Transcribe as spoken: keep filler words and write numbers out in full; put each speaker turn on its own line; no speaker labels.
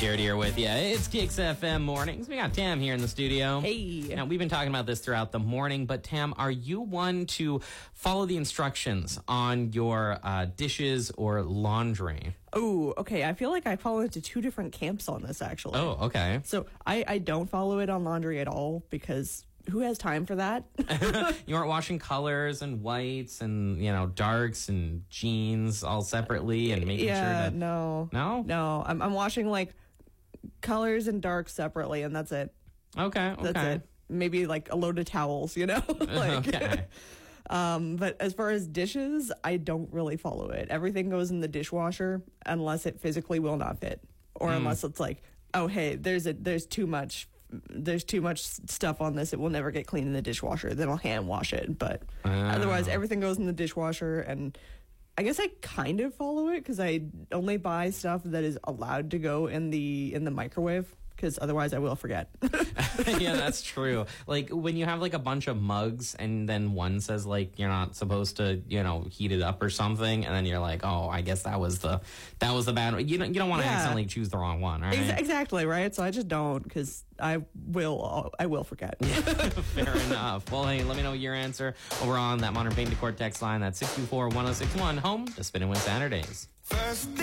Jared here with you. It's Kicks F M Mornings. We got Tam here in the studio.
Hey.
Now, we've been talking about this throughout the morning, but Tam, are you one to follow the instructions on your uh, dishes or laundry?
Oh, okay. I feel like I fall into two different camps on this, actually.
Oh, okay.
So I, I don't follow it on laundry at all because who has time for that?
You aren't washing colors and whites and, you know, darks and jeans all separately and making
yeah,
sure that...
no.
No?
No. I'm, I'm washing, like, colors and darks separately, and that's it.
Okay, okay.
That's it. Maybe, like, a load of towels, you know? like,
okay.
Um, but as far as dishes, I don't really follow it. Everything goes in the dishwasher unless it physically will not fit, or mm. unless it's like, oh, hey, there's a there's too much there's too much stuff on this. It will never get clean in the dishwasher. Then I'll hand wash it. But oh. otherwise, everything goes in the dishwasher. And I guess I kind of follow it because I only buy stuff that is allowed to go in the in the microwave. Because otherwise I will forget.
Yeah, that's true. Like when you have like a bunch of mugs and then one says like you're not supposed to, you know, heat it up or something, and then you're like, oh, I guess that was the that was the bad one. You don't you don't want to yeah. accidentally choose the wrong one, right?
Ex- exactly, right? So I just don't because I will I will forget.
Fair enough. Well, hey, let me know your answer over on that Modern Paint Decor text line. That's six two four, one oh six one, home to Spin and Win Saturdays.
First